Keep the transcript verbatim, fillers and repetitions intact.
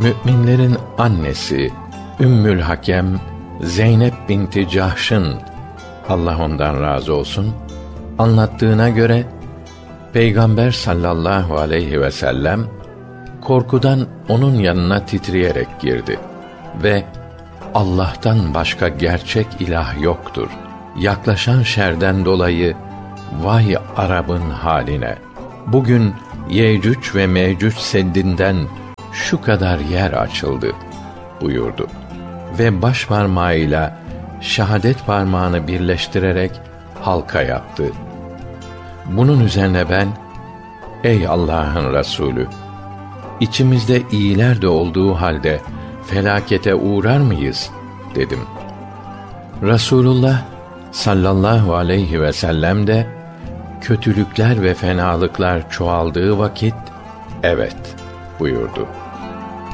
Mü'minlerin annesi Ümmül Hakem Zeynep binti Cahş'ın, Allah ondan razı olsun, anlattığına göre Peygamber sallallahu aleyhi ve sellem korkudan onun yanına titreyerek girdi ve Allah'tan başka gerçek ilah yoktur. Yaklaşan şerden dolayı vay Arap'ın haline. Bugün Yecüc ve Mecüc seddinden şu kadar yer açıldı buyurdu ve baş parmağıyla şahadet parmağını birleştirerek halka yaptı. Bunun üzerine ben, ey Allah'ın Resulü, içimizde iyiler de olduğu halde felakete uğrar mıyız dedim. Resulullah sallallahu aleyhi ve sellem de kötülükler ve fenalıklar çoğaldığı vakit evet buyurdu.